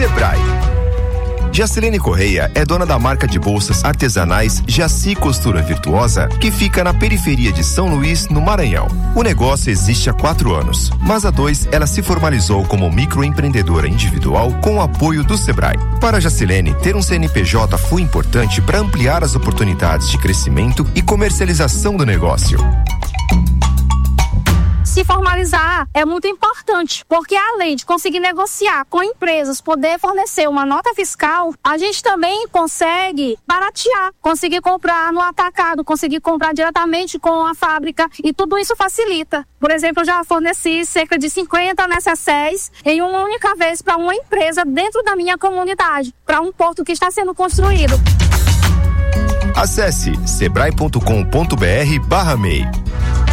Sebrae. Jacilene Correia é dona da marca de bolsas artesanais Jaci Costura Virtuosa, que fica na periferia de São Luís, no Maranhão. O negócio existe há 4 anos, mas há 2 ela se formalizou como microempreendedora individual com o apoio do Sebrae. Para Jacilene, ter um CNPJ foi importante para ampliar as oportunidades de crescimento e comercialização do negócio. Se formalizar é muito importante, porque além de conseguir negociar com empresas, poder fornecer uma nota fiscal, a gente também consegue baratear, conseguir comprar no atacado, conseguir comprar diretamente com a fábrica, e tudo isso facilita. Por exemplo, eu já forneci cerca de 50 necessários em uma única vez para uma empresa dentro da minha comunidade, para um porto que está sendo construído. Acesse sebrae.com.br/MEI.